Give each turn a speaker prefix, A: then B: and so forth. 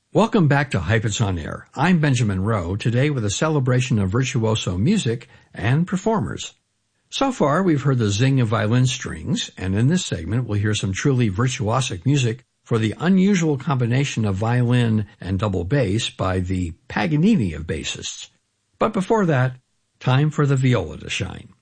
A: Welcome back to Hype It's On Air. I'm Benjamin Rowe, today with a celebration of virtuoso music and performers. So far, we've heard the zing of violin strings, and in this segment, we'll hear some truly virtuosic music for the unusual combination of violin and double bass by the Paganini of bassists. But before that, time for the viola to shine.